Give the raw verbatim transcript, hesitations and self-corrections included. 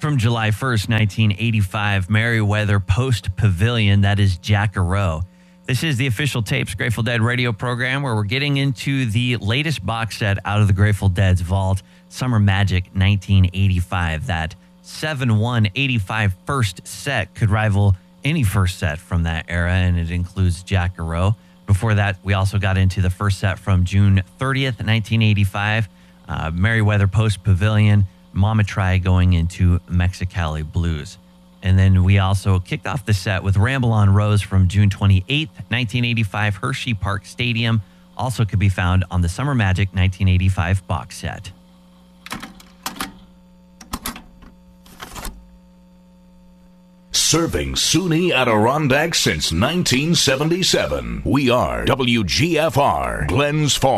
From July first, nineteen eighty-five, Merriweather Post Pavilion, that is Jackarow. This is the official Tapes Grateful Dead radio program where we're getting into the latest box set out of the Grateful Dead's vault, Summer Magic nineteen eighty-five. That seven one eighty-five first set could rival any first set from that era, and it includes Jackarow. Before that, we also got into the first set from June thirtieth, nineteen eighty-five, uh, Merriweather Post Pavilion, Mama Try going into Mexicali Blues. And then we also kicked off the set with Ramble on Rose from June twenty-eighth, nineteen eighty-five, Hershey Park Stadium. Also could be found on the Summer Magic nineteen eighty-five box set. Serving SUNY Adirondack since nineteen seventy-seven. We are W G F R, Glens Falls.